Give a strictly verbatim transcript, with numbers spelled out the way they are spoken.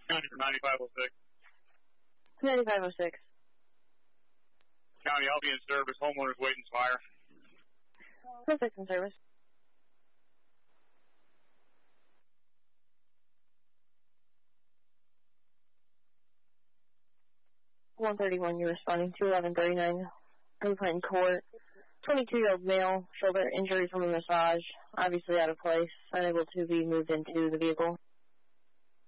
County for ninety-five oh six. ninety-five oh six. County, I'll be in service. Homeowners waiting fire. Perfect in service. one thirty-one, you're responding to eleven thirty-nine. Complaint court. twenty-two-year-old male, shoulder injury from a massage, obviously out of place, unable to be moved into the vehicle.